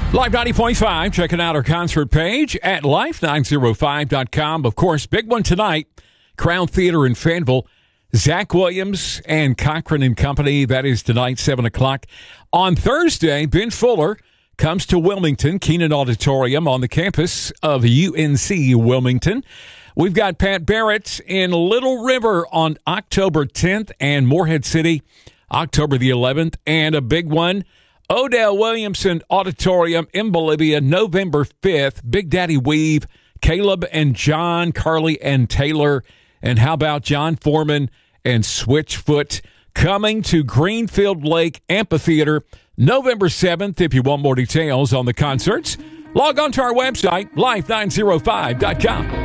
Live 90.5, checking out our concert page at life905.com. Of course, big one tonight, Crown Theater in Fayetteville. Zach Williams and Cochran and Company. That is tonight, 7 o'clock. On Thursday, Ben Fuller comes to Wilmington, Keenan Auditorium on the campus of UNC Wilmington. We've got Pat Barrett in Little River on October 10th and Morehead City, October the 11th. And a big one, Odell Williamson Auditorium in Bolivia, November 5th. Big Daddy Weave, Caleb and John, Carly and Taylor. And how about John Foreman and Switchfoot coming to Greenfield Lake Amphitheater November 7th? If you want more details on the concerts, log on to our website, life905.com.